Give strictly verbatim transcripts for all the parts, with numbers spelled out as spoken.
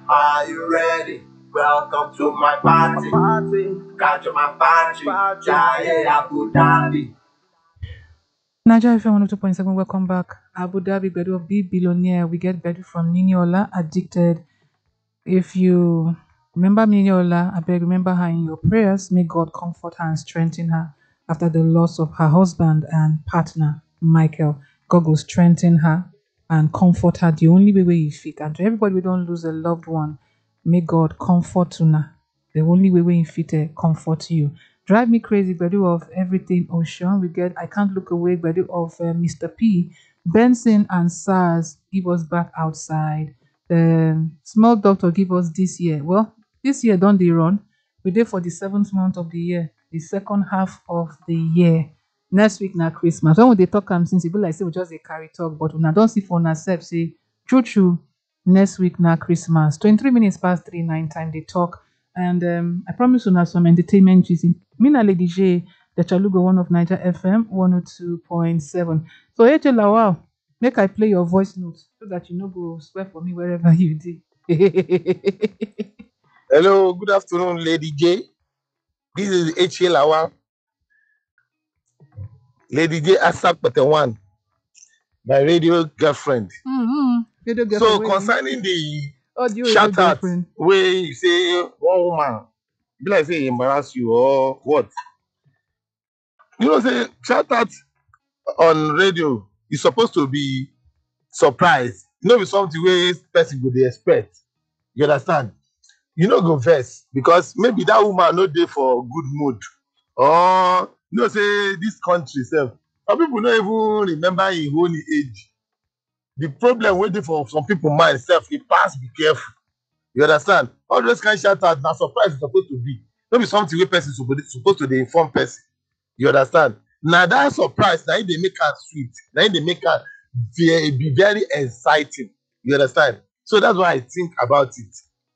Are you ready? Welcome to my party. Party. Catch my party. Jaye Abu Dhabi. Nigeria F M one oh two point seven, welcome back. Abu Dhabi, Bedu of Big Billionaire. We get Bedu from Niniola, Addicted. If you remember Niniola, I beg remember her in your prayers. May God comfort her and strengthen her after the loss of her husband and partner, Michael. God will strengthen her and comfort her the only way we fit. And to everybody we don't lose a loved one, may God comfort her. The only way we fit uh, comfort you. Drive Me Crazy, Bedu of Everything Ocean. We get I Can't Look Away, Bedu of uh, Mister P. Benson and SARS, Give Us Back Outside. The Small Doctor give us this year. Well, this year don't they run? We did for the seventh month of the year, the second half of the year. Next week na Christmas. When we dey talk am since, e be like say we just dey carry talk, but una don see for una sef say true true. Next week na Christmas. twenty-three minutes past three nine time they talk. And um, I promise you now some entertainment gist. Me na Lady J, the Chalugo one of Niger F M one oh two point seven. So H L Lawal, make I play your voice notes so that you no go swear for me wherever you dey. Hello, good afternoon, Lady J. This is H A Lawal. Lady J Asap one, my radio girlfriend. Mm-hmm. Radio So girlfriend, wey- concerning the audio radio shout out girlfriend. where you say one woman, be like say e embarrass you or what? You know, say shout out on radio is supposed to be surprise. You know, be something where person go dey expect. You understand? You know, go vex because maybe that woman no dey for good mood, or you know, say this country self. Some people no even remember im own age. The problem waiting for some people mind self, e pass be careful. You understand? All those kind shout out na surprise e supposed to be. No be something wey person suppose supposed to dey inform person. You understand? Na that surprise na im dey make am sweet. Na im dey make am ve- be very exciting. You understand? So that's why I think about it.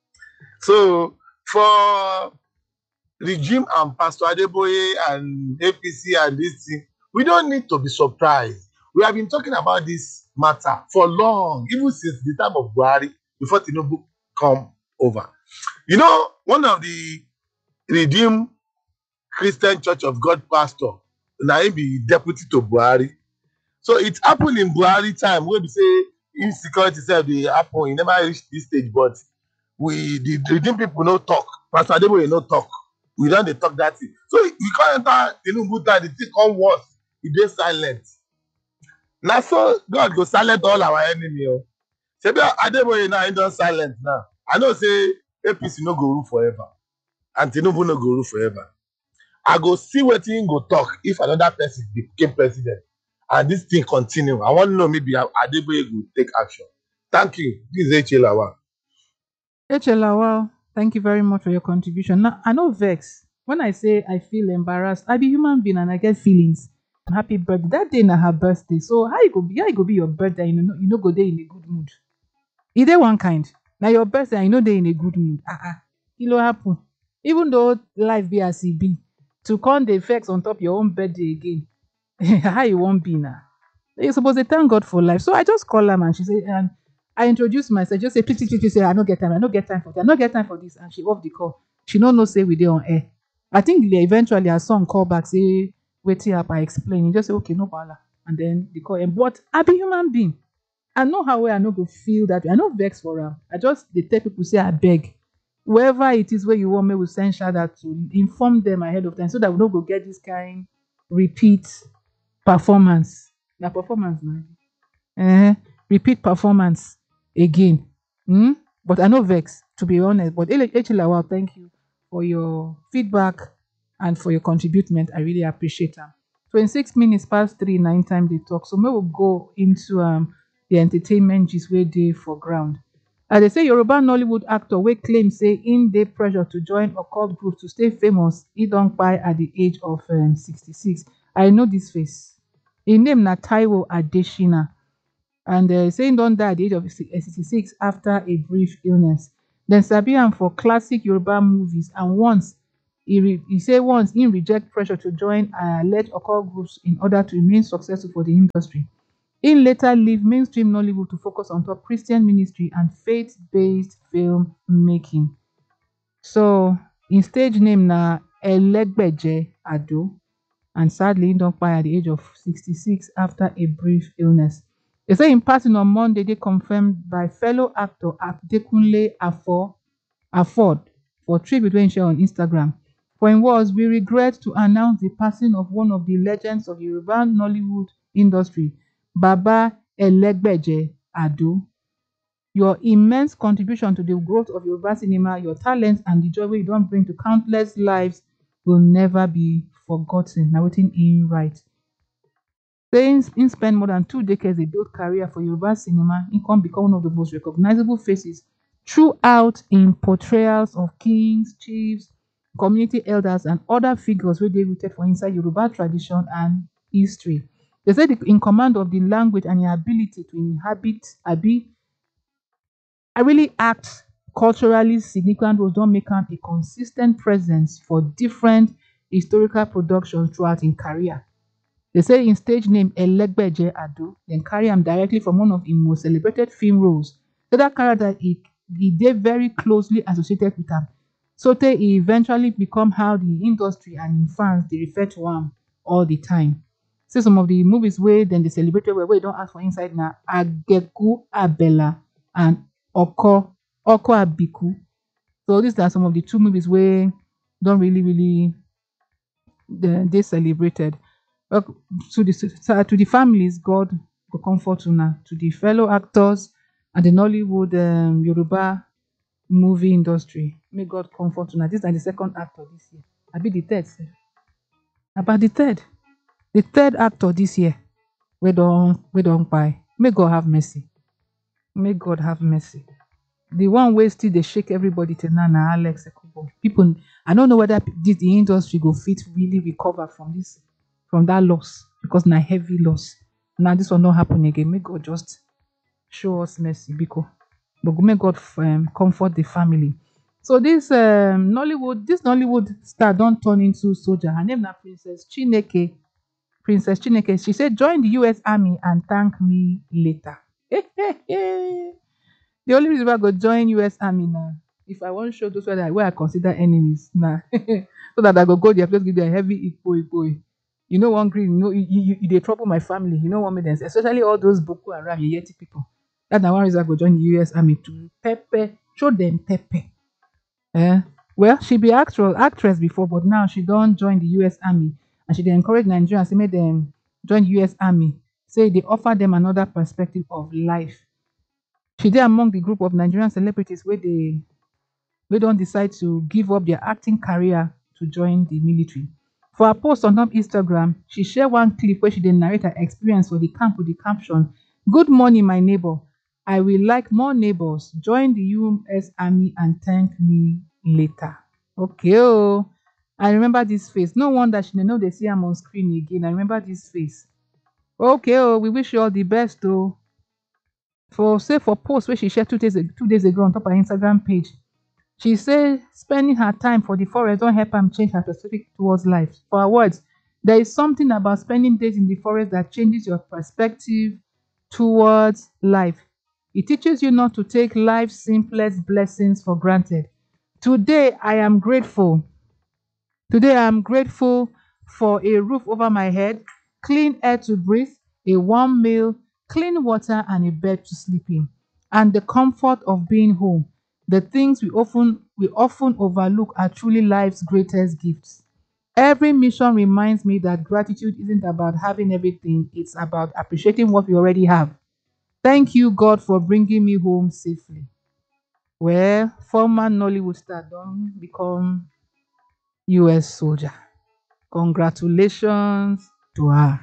So for regime and Pastor Adeboye and A P C and this thing, we don't need to be surprised. We have been talking about this matter for long, even since the time of Buhari, before Tinubu come over. You know, one of the Redeemed Christian Church of God pastor, na him be deputy to Buhari. So it happened in Buhari time where we say insecurity self dey happen, e never reach this stage, but we the Redeemed people no talk. Pastor Adeboye no talk. We don dey talk that thing. So we can't enter Tinubu time, the thing come worse. E dey silent. Na so God go silent all our enemy. Oh. Shebi Adeboye now he don silent now. I know say A P C no go rule forever, and Tinubu no go rule forever. I go see wetin him go talk if another person became president, and this thing continue. I want to know maybe Adeboye go take action. Thank you. This is H A Lawal. H L Lawal, thank you very much for your contribution. Now, I know vex. When I say I feel embarrassed, I be human being and I get feelings. Happy birthday. That day na her birthday. So how you go be? How you go be your birthday? You know, you know, go there in a good mood. Is there one kind? Now your birthday, and you know they in a good mood. Ah ah. Kilo happen. Even though life be as it be, to come the effects on top your own birthday again. How you won't be now? You're supposed to thank God for life. So I just call her and she said, and I introduced myself, just say, please, please, please, please, say, I don't get time, I don't get time for that, I don't get time for this. And she off the call. She don't know, say we did on air. I think the- eventually her son call back, say, wait up, I explain. You just say, okay, no bother. And then they call him. But I be human being. I know how well I know go feel that way. I know vex for her. I just they tell people, say, I beg. Wherever it is where you want me, we send shout out to inform them ahead of time so that we don't go get this kind repeat performance. Na performance now. Eh, repeat performance again. Hmm? But I know vex, to be honest. But H L Lawal, thank you for your feedback and for your contribution. I really appreciate them. twenty-six minutes past three, nine time they talk. So we will go into um the entertainment gist where they for ground. As they say, Yoruba Nollywood actor wey claim say in dey pressure to join occult group to stay famous, he don kpai at the age of um, sixty-six. I know this face. His name na Taiwo Adeshina. And uh, saying don die at the age of sixty-six after a brief illness. Then sabi am for classic Yoruba movies, and once he, re- he say once he reject pressure to join uh, alleged occult groups in order to remain successful for the industry. He later left mainstream Nollywood to focus on top Christian ministry and faith-based film making. So, in stage name na Elegbeje Ado, and sadly he don kpai at the age of sixty-six after a brief illness. They say in passing on Monday, they confirmed by fellow actor Adekunle Afo Afford for tribute wey he share on Instagram. For im words, we regret to announce the passing of one of the legends of Yoruba Nollywood industry, Baba Elegbeje Ado. Your immense contribution to the growth of Yoruba cinema, your talent and the joy wey you don bring to countless lives will never be forgotten. Na wetin im write. Saying im spend more than two decades a build career for Yoruba cinema, im come become one of the most recognizable faces throughout in portrayals of kings, chiefs, community elders, and other figures wey dey rooted for inside Yoruba tradition and history. They say the, in command of the language and im ability to inhabit abi I really act culturally significant roles don make am a consistent presence for different historical productions throughout im career. They say im stage name Elegbeje Ado, dem carry am directly from one of im most celebrated film roles. So that character e e dey very closely associated with am, sotey e eventually become how the industry and im fans dey refer to am all the time. See some of the movies wey dem dey celebrate well wey e don act for inside na Ageku Abela and Oko Oko Abiku. So these are some of the two movies wey don really really dey dey celebrated. Well, to the to the families, God go comfort una. To the fellow actors and the Nollywood um, Yoruba movie industry, may God comfort una. This is the second actor this year. I be the third. Sef. About the third, the third actor this year. We don't we don't buy. May God have mercy. May God have mercy. The one way still they shake everybody to now na Alex Ekubo. People, I don't know whether this the industry go fit really recover from this, from that loss, because na heavy loss. Now this will not happen again. May God just show us mercy, because but may God um, comfort the family. So this um, Nollywood, this Nollywood star don't turn into soldier. Her name na Princess Chineke. Princess Chineke. She said, "Join the U S Army and thank me later." The only reason why I go join U S Army now, if I want to show those where I, where I consider enemies now, so that I go go there, just give them a heavy ikpo ikpo. You know one green, you know, you, you, you they trouble my family. You know what me especially all those Boko Haram, Yeti people. That's the one reason I go join the U S Army to pepe, show them pepe. Eh? Well, she be actress, actress before, but now she don't join the U S Army, and she dey encourage Nigerians to make them join the U S Army. Say they offer them another perspective of life. She dey among the group of Nigerian celebrities where they we don't decide to give up their acting career to join the military. For her post on her Instagram, she shared one clip where she then narrate her experience for the camp with the caption, "Good morning, my neighbor. I will like more neighbors. Join the U S Army and thank me later." Okay, oh. I remember this face. No wonder she didn't know they see him on screen again. I remember this face. Okay, oh, we wish you all the best, though. For say for post where she shared two days two days ago on top of her Instagram page, she said spending her time for the forest don't help her change her perspective towards life. For her words, there is something about spending days in the forest that changes your perspective towards life. It teaches you not to take life's simplest blessings for granted. Today, I am grateful. Today, I am grateful for a roof over my head, clean air to breathe, a warm meal, clean water, and a bed to sleep in, and the comfort of being home. The things we often we often overlook are truly life's greatest gifts. Every mission reminds me that gratitude isn't about having everything, it's about appreciating what we already have. Thank you, God, for bringing me home safely. Well, former Nollywood star don't become U S soldier. Congratulations to her.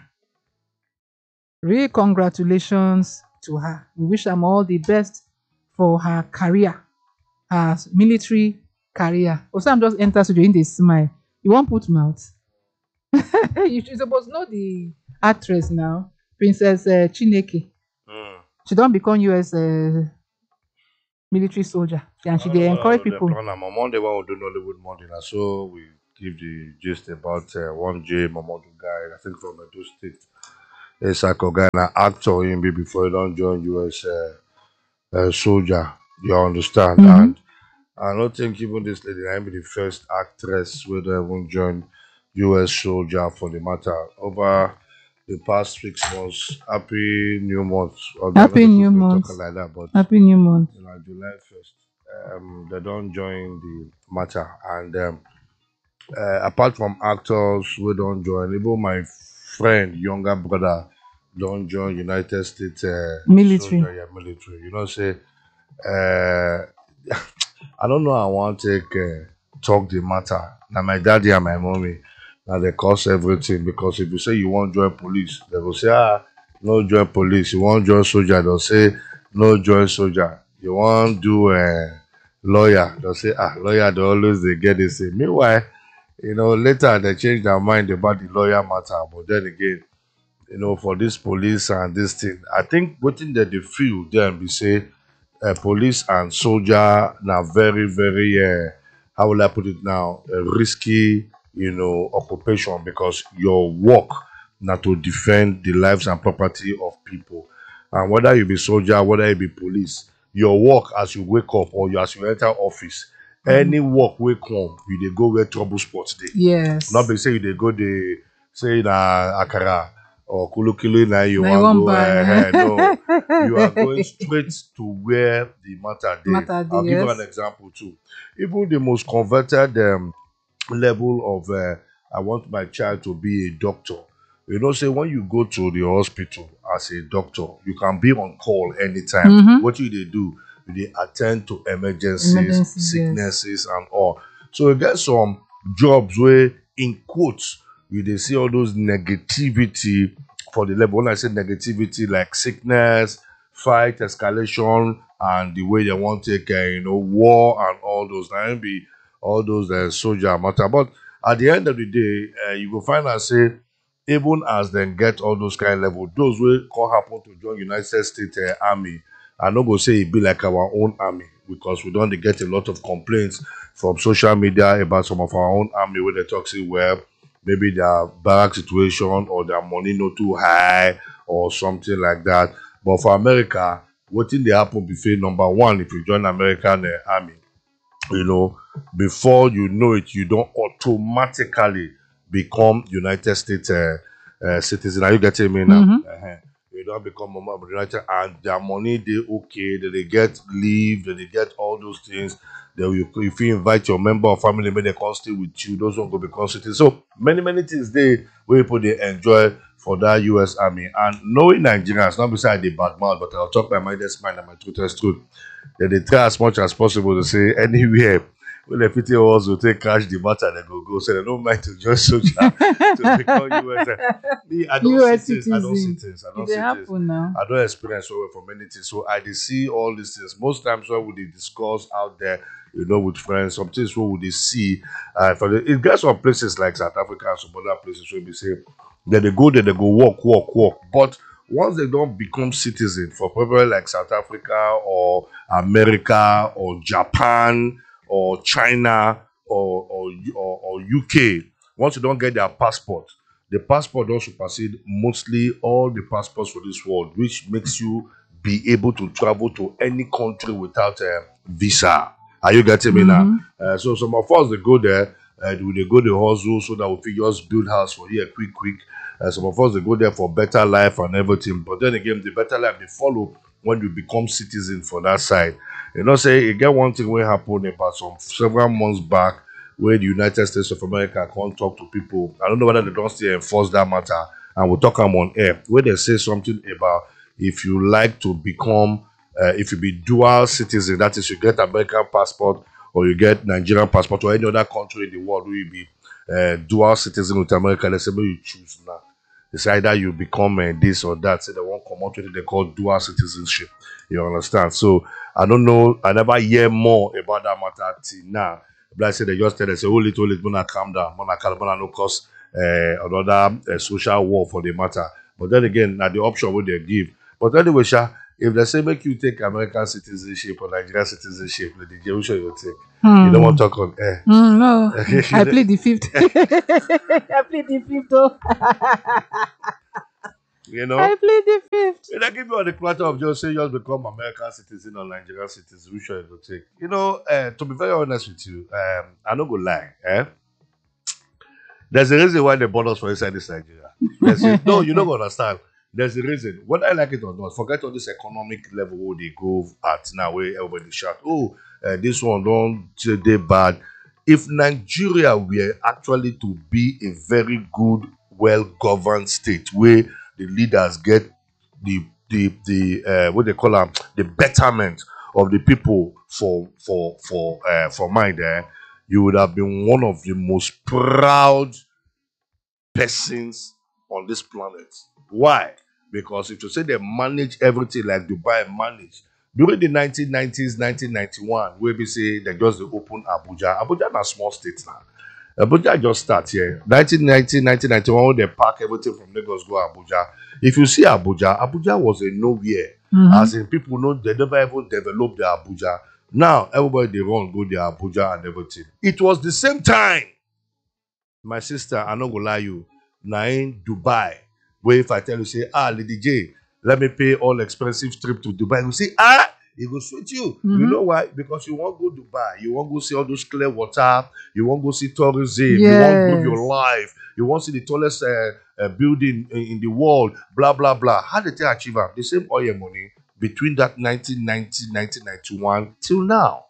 Real congratulations to her. We wish her all the best for her career, her military career. Also, I'm just enter studio in the smile. You won't put mouth. You should supposed to know the actress now, Princess uh, Chineke. Mm. She don't become U S uh, military soldier, and she I they don't know encourage how they people. plan am. On Monday, when we do Nollywood Monday, na so we give the gist about uh, one J Mamodu guy, I think from Edo State. Isaac Ogana, actor in be before he don't join U S uh, uh, soldier. You understand? Mm-hmm. And I don't think even this lady I be the first actress who even join U S soldier for the matter. Over the past six months, happy new month. Although I know Happy the new people month. talking like that, but Happy new month. you know, July first, um, they don't join the matter. And um, uh, apart from actors who don't join, even my friend, younger brother, don't join United States uh, Military. soldier, yeah, military. You know, say, uh, I don't know. I want to take uh, talk the matter. Now my daddy and my mommy, now they cause everything because if you say you want join police, they will say ah no join police. You want join soldier, they'll say no join soldier. You want do uh, lawyer, they'll say ah lawyer. They always they get the same. Meanwhile, you know later they change their mind about the lawyer matter. But then again, you know for this police and this thing, I think waiting that they feel then be say uh, police and soldier now very very uh, how will I put it now a risky you know occupation because your work now to defend the lives and property of people, and whether you be soldier whether you be police, your work as you wake up or you as you enter office, any work wey come you dey go where trouble spots dey. Yes. Not be say you dey go dey say na akara or kulukulu na you Now you wan want go buy, eh, eh? no, you are going straight to where the matter dey. Matter dey, I'll give you an yes. example too. Even the most converted um, level of uh, I want my child to be a doctor. You know, say when you go to the hospital as a doctor, you can be on call anytime. Mhm. What you they do, you they attend to emergencies, Emergencies, yes. sicknesses, and all. So you get some jobs where, in quotes, you they see all those negativity for the level. When I say negativity, like sickness, fight, escalation, and the way they want to take, uh, you know, war and all those. Now, be all those uh, soldier matter. But at the end of the day, uh, you will find out say even as them get all those kind of level, those will call happen to join United States uh, Army. I no go say it be like our own army because we don't get a lot of complaints from social media about some of our own army where they talk say well maybe their barrack situation or their money not too high or something like that. But for America, what thing they happen before number one if you join American uh, army, you know, before you know it, you don't automatically become United States uh, uh, citizen. Are you getting me now? Mhm. Uh-huh. You don't become a member of the United, and their money they okay, that they get leave, that they get all those things. They will, if you invite your member or family, maybe they can stay with you. Those won't go become citizens. So many many things they where people they enjoy for that U S Army and knowing Nigerians, not beside the bad mouth, but I'll talk my mindest mind and my truth truth. They, they try as much as possible to say anywhere when the P T Os will take cash the matter they go go. So they don't mind to just soldier to become U S. Me, I don't U S see things. I don't see citizen. things. I It don't dey see things. happen now. I don't experience so well for many things. So I dey see all these things. Most times when we dey discuss out there, you know, with friends, some things what we dey see. Uh, for the, it gets some places like South Africa and some other places where we say that they go there, they go walk, walk, walk. But once they don't become citizen for probably like South Africa or America or Japan or China or or, or, or U K, once you don't get their passport, the passport don't supersede mostly all the passports for this world, which makes you be able to travel to any country without a visa. Are you getting me now? Uh, so some of us they go there, uh, they go the hustle so that we can just build house for here quick, quick. Uh, some of us they go there for better life and everything. But then again, the better life they follow when you become citizen for that side. You know, say you get one thing will happen about some several months back where the United States of America can't talk to people. I don't know whether they don't still enforce that matter, and we'll talk them on air where they say something about if you like to become, uh, if you be dual citizen, that is, you get American passport or you get Nigerian passport or any other country in the world where you be uh, dual citizen with America. Let's say you choose now. It's either you become uh, this or that. Say they won't come out with it. They call dual citizenship. You understand? So I don't know. I never hear more about that matter till now. But I say they just tell they say, hold it, hold it, gonna calm down, gonna calm down, no cause uh, another uh, social war for the matter. But then again, now the option what they give. But anyway, Sha, if they say make you take American citizenship or Nigerian citizenship, the D J, which one you take? You don't want to talk on air. Mm, no, I played the fifth. I played the fifth. Oh. You know? I plead the fifth. If they give you on the platter of just say just become American citizen or Nigerian citizen, which one you go take? You know, uh, to be very honest with you, um, I don't go lie. Eh? There's a reason why they bought us for inside this Nigeria. There's a, no, you don't understand. There's a reason. Whether I like it or not, forget all this economic level where they go at now, where everybody shout, oh, uh, this one don't say they bad. If Nigeria were actually to be a very good, well-governed state where the leaders get the the the uh, what they call them, the betterment of the people for for for uh, for mind there, you would have been one of the most proud persons on this planet. Why? Because if you say they manage everything like Dubai managed during the nineteen nineties, nineteen ninety-one, where we say they just open Abuja. Abuja is a small state now. Abuja just start here. nineteen ninety, nineteen ninety-one, when they pack everything from Lagos go Abuja. If you see Abuja, Abuja was a nowhere. Mhm. As in people know they never even developed the Abuja. Now everybody they run go the Abuja and everything. It was the same time. My sister, I not gonna lie you, now in Dubai, where if I tell you say, ah, Lady J, let me pay all expensive trip to Dubai, you say, ah, it will suit you. You Mhm. know why? Because you want to go Dubai, you want to go see all those clear water, you want to go see tourism, you want to live your Yes. life, you want to see the tallest uh, uh, building in, in the world, blah blah blah. How did they achieve that? The same oil money between that nineteen ninety, nineteen ninety-one till now.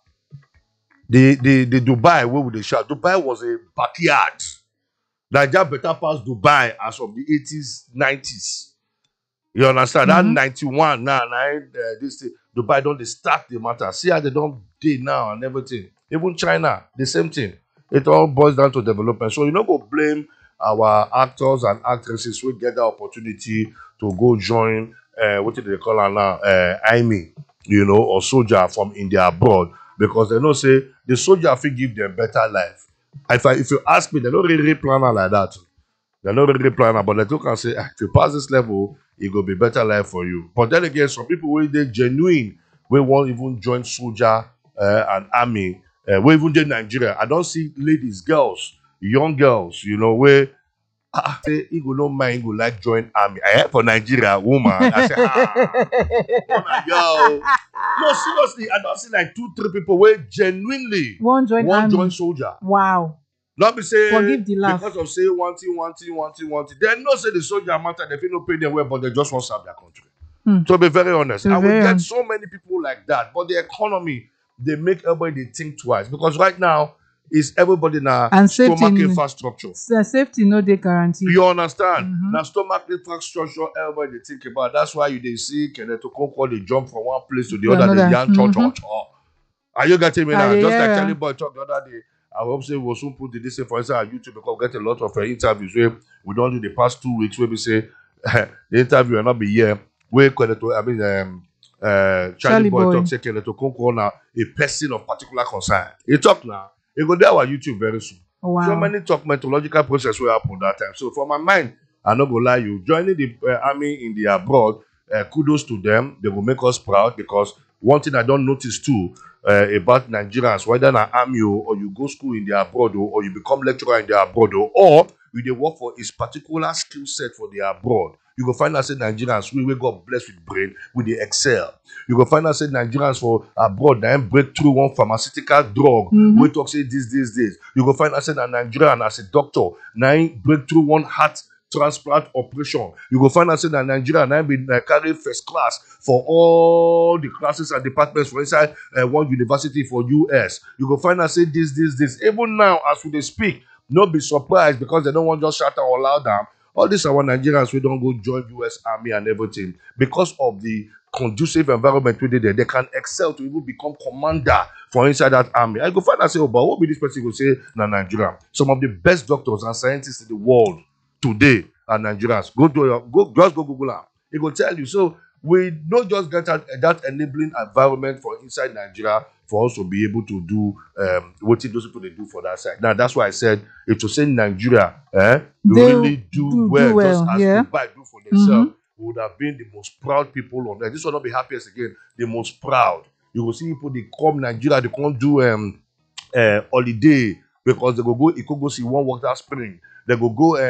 The the the Dubai, where would they shout? Dubai was a backyard. Nigeria better pass Dubai as of the eighties, nineties. You understand? That Mhm. ninety-one now, now uh, this thing, Dubai don't they start the matter. See how they don't day now and everything. Even China, the same thing. It all boils down to development. So you don't go blame our actors and actresses who get the opportunity to go join uh, what do they call her now? Uh, army, you know, or soldier from India abroad. Because they know say the soldier will give them better life. If I, if you ask me, they don't really plan her like that. They're not really planning, but they can say, ah, if you pass this level, it will be better life for you. But then again, some people where they genuine, we won't even join soldier uh, and army, uh, we even join Nigeria. I don't see ladies, girls, young girls, you know, where ah, say he go no mind, he go like join army. I have for Nigeria woman. I say, ah, woman, yo. No, seriously, I don't see like two, three people where genuinely One join one army. join soldier. Wow. Not be say Forgive the laugh. because of say one thing, one thing, one thing, one thing. They know say the soldier matter, they feel no pay them well, but they just want to serve their country. Hmm. To be very honest, To be I will very get honest. so many people like that, but the economy they make everybody think twice because right now is everybody now And safety stomach in- infrastructure. Sa- Safety no dey guaranteed. You understand? Mhm. Now stomach infrastructure, everybody they think about. That's why you they see Kenneth Okonkwo they jump from one place to the To other, they another. yarn church Mhm. church. Oh. Are you getting me I now? dey Just like hear Charlie ya. Boy talked the other day. I hope say we'll soon put the this for inside our YouTube because we get a lot of uh, interviews where we don't do the past two weeks where we say the interview will not be here. Where Kenneth, I mean, um, uh, Charlie, Charlie Boy, Boy. talk say Kenneth Okonkwo now a person of particular concern. He talk now. He go there our YouTube very soon. Wow. So many talk methodological process will happen that time. So for my mind, I'm not gonna lie you. Joining the uh, army in the abroad, uh, kudos to them. They will make us proud because one thing I don't notice too uh, about Nigerians, whether an army or, or you go school in the abroad or, or you become lecturer in the abroad or, or you they work for a particular skill set for the abroad. You go find out say Nigerians we, we got blessed with brain, we they excel. You go find out say Nigerians for abroad then break through one pharmaceutical drug. Mhm. We talk say this, this, this. You go find out say that Nigerian as a doctor now break through one heart transplant operation. You go find out say that Nigeria now be uh, carry first class for all the classes and departments for inside uh, one university for U S. You go find out say this, this, this. Even now, as we dey speak, no be surprised because they don't want just shout out or loud down. All these are our Nigerians we don't go join U S Army and everything because of the conducive environment we did there. They can excel to even become commander for inside that army. I go find out say, oh, but what be this person go say na Nigeria? Some of the best doctors and scientists in the world today are Nigerians. Go to your go just go Google am. It will tell you. So we don't just get that, that enabling environment for inside Nigeria for us to be able to do um, what those people they do for that side. Now that's why I said if you say Nigeria, eh, you They really do, do- well, do well, just as yeah. Dubai do for themselves. Mhm. We would have been the most proud people on earth. This will not be happiest again. The most proud. You will see people they come Nigeria, they can't do um uh, holiday because they go go, you could go see one water spring. They go go uh,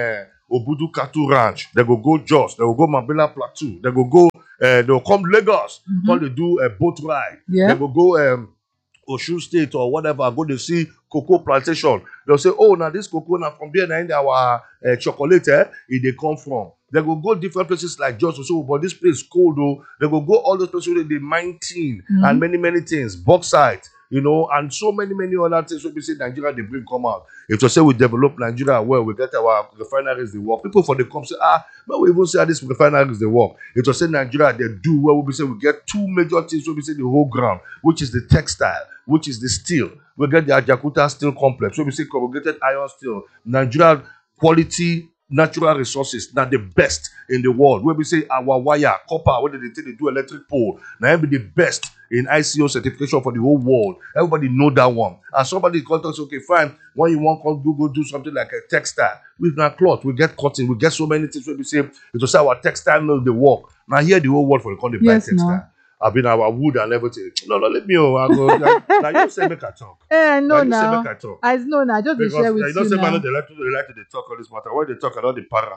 Obudu Cattle Ranch. They go go Jos. They go go Mambila Plateau. They go go. Uh, they'll come Lagos. Mhm. Come they do a boat ride. Yeah. They go go um, Osun State or whatever. Go to see cocoa plantation. They'll say, oh, now this cocoa now from there now our uh, chocolate eh, it they come from. They go go different places like Jos. So, but this place cold though. They go go all those places where they mine tin Mhm. and many many things, bauxite, you know, and so many many other things. So we say Nigeria they bring come out. If you say we develop Nigeria well, we get our refineries they work. People for the come say ah, but we even say how this refineries they work. If you say Nigeria they do well, we say we get two major things. So we say the whole ground, which is the textile, which is the steel. We get the Ajakuta Steel Complex. So we say corrugated iron steel. Nigeria quality natural resources, not the best in the world. Where we say our wire, copper, whether they take they do electric pole, now be the best in I C O certification for the whole world. Everybody know that one. And somebody contacts, okay, fine. When you want to go, go do something like a textile, with our cloth, we get cotton, we get so many things. Where we say it was our textile mill they work. Now here the whole world for the country buy Yes, textile. no. I've been our wood and everything. No, no, let me oh, I go. Now you say make I talk. Eh, no, Now you say now. make I talk. I know now. Just to Because share uh, with you don't you say man, now. they like to they like to dey talk on this matter. When they talk about the para.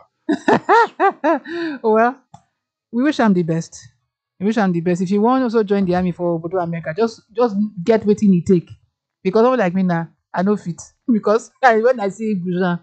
Well, we wish I'm the best. We wish I'm the best. If you want also join the army for Obodo America, just just get waiting you take. Because someone like me now, I know fit. Because I, when I see Gujan,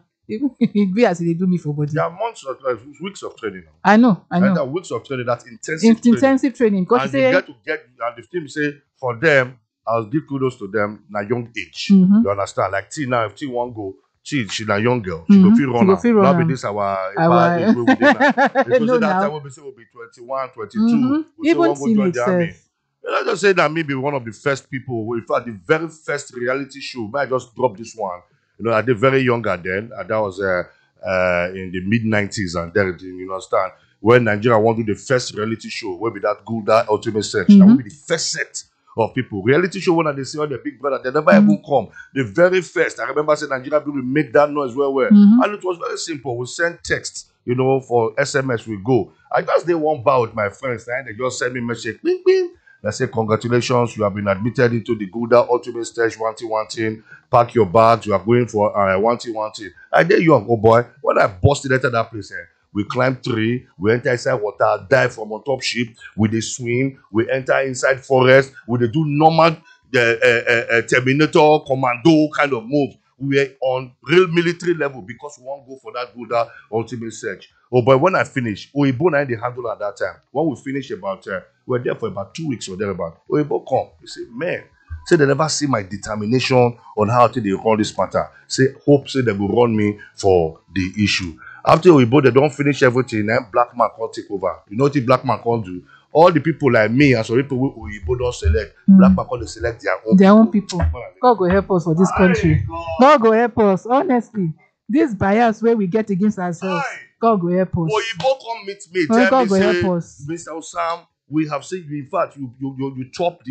it be as they do me for body. There are months of uh, weeks of training. I know, I And know. there are weeks of training. That's intensive In, training. intensive training. Because And you you say, get to get and the team say for them, I'll give kudos to them. Na young age, Mhm. you understand? Like T now, if T one go, T she's a young girl. She Mhm. go feel She run go am. fit run Not be am. this our Our- our age wey we dey now. Because No, that now. time when we say we'll be twenty-one, twenty-two, Mhm. we say Even one go join teenage the army. self. Let's just say that me be one of the first people. Who, in fact, the very first reality show. May I just drop this one? You know, I did very younger then, and that was uh, uh, in the mid nineties, and then you understand when Nigeria wanted the first reality show, where be that Gulda Ultimate Search. That Mhm. would be the first set of people. Reality show when they see all the Big Brother, they never even come. The very first, I remember saying Nigeria people will make that noise well, well, Mhm. and it was very simple. We send text, you know, for S M S. We go. I just did one bout with my friends, and they just send me message, bing, bing. They say, congratulations, you have been admitted into the Gulda Ultimate Stage one thing, one thing. Pack your bags, you are going for uh, one thing, one thing. I did young, oh boy. When I busted into that place, eh, we climb tree, we enter inside water, dive from on top ship, we dey swim, we enter inside forest, we dey do normal uh, uh, uh, uh, Terminator, commando kind of moves. We were on real military level because we want to go for that Gulda Ultimate Search. Oh, but when I finish, Oibo and the handle at that time. When we finish about, uh, we were there for about two weeks or thereabout. Oibo come, he say, man, say they never see my determination on how to they run this matter. Say, hope say they will run me for the issue. After Oibo, they don't finish everything, then black man can't take over. You know what the black man can't do? All the people like me and some people who Oibo don't select, Mm. black man can't select their own Their people. own people. God go help us for this country. God go help us. Honestly, this bias where we get against ourselves, Aye. God go help us. Oyibo come meet me. Oh, Tell God me, will say, help us. Mister Osam, we have seen you. In fact, you you you, you chop the